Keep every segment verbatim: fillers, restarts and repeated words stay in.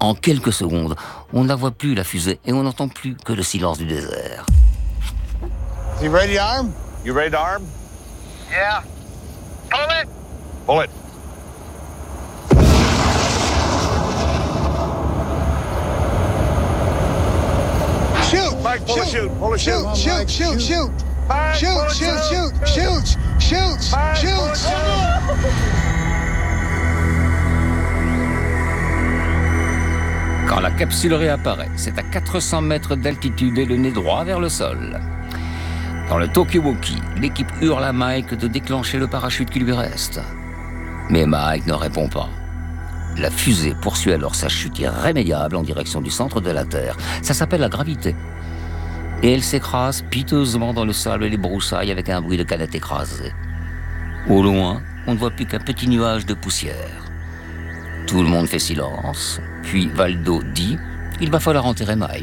En quelques secondes, on ne la voit plus, la fusée, et on n'entend plus que le silence du désert. Is he ready to arm? You ready to arm? Yeah. Pull it! Pull it. Shoot! Mike, pull shoot! it, shoot. Pull it, shoot. Shoot, shoot, shoot, shoot! Mike, Shoot, pull it, shoot, shoot, shoot, shoot, Mike, pull it, shoot! shoot. Quand la capsule réapparaît, c'est à quatre cents mètres d'altitude et le nez droit vers le sol. Dans le Tokiwoki, l'équipe hurle à Mike de déclencher le parachute qui lui reste. Mais Mike ne répond pas. La fusée poursuit alors sa chute irrémédiable en direction du centre de la Terre. Ça s'appelle la gravité. Et elle s'écrase piteusement dans le sable et les broussailles avec un bruit de canette écrasée. Au loin, on ne voit plus qu'un petit nuage de poussière. Tout le monde fait silence. Puis Valdo dit « Il va falloir enterrer Mike ».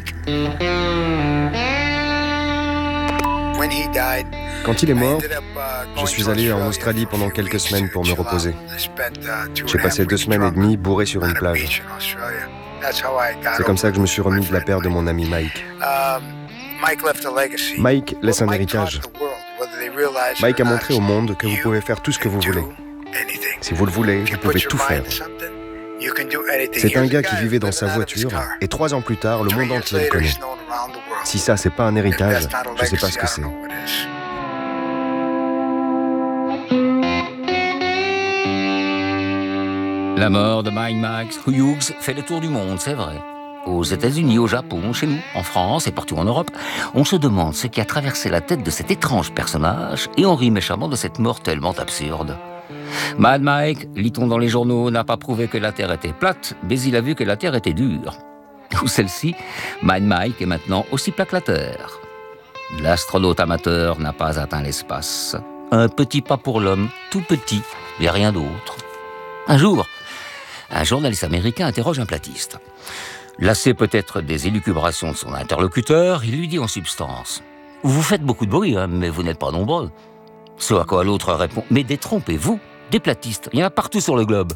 Quand il est mort, je suis allé en Australie pendant quelques semaines pour me reposer. J'ai passé deux semaines et demie bourré sur une plage. C'est comme ça que je me suis remis de la perte de mon ami Mike. Mike laisse un héritage. Mike a montré au monde que vous pouvez faire tout ce que vous voulez. Si vous le voulez, vous pouvez tout faire. C'est un gars qui vivait dans sa voiture et trois ans plus tard, le monde entier le connaît. Si ça, c'est pas un héritage, je sais pas ce que c'est. La mort de Mike Max Hughes fait le tour du monde, c'est vrai. Aux États-Unis, au Japon, chez nous, en France et partout en Europe, on se demande ce qui a traversé la tête de cet étrange personnage et on rit méchamment de cette mort tellement absurde. Mad Mike, lit-on dans les journaux, n'a pas prouvé que la Terre était plate, mais il a vu que la Terre était dure. Ou celle-ci, Mad Mike est maintenant aussi plat que la Terre. L'astronaute amateur n'a pas atteint l'espace. Un petit pas pour l'homme, tout petit, mais rien d'autre. Un jour, un journaliste américain interroge un platiste. Lassé peut-être des élucubrations de son interlocuteur, il lui dit en substance « Vous faites beaucoup de bruit, hein, mais vous n'êtes pas nombreux. » Ce à quoi l'autre répond « Mais détrompez-vous, des platistes, il y en a partout sur le globe. »